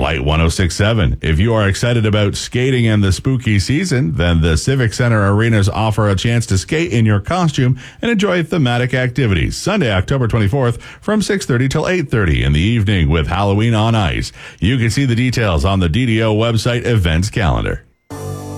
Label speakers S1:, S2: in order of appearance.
S1: Fight 106.7. If you are excited about skating and the spooky season, then the Civic Center arenas offer a chance to skate in your costume and enjoy thematic activities. Sunday, October 24th from 6:30 till 8:30 in the evening with Halloween on Ice. You can see the details on the DDO website events calendar.